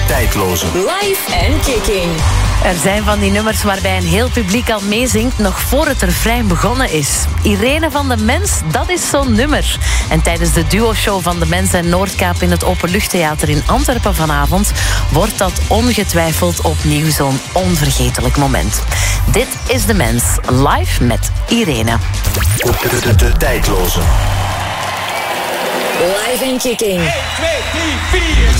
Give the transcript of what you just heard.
tijdloze. Live en Kicking. Er zijn van die nummers waarbij een heel publiek al meezingt nog voor het refrein begonnen is. Irene van de Mens, dat is zo'n nummer. En tijdens de duoshow van de Mens en Noordkaap in het Openluchttheater in Antwerpen vanavond wordt dat ongetwijfeld opnieuw zo'n onvergetelijk moment. Dit is de Mens, live met Irene. De tijdloze. Live en Kicking. 1, 2, 3, 4.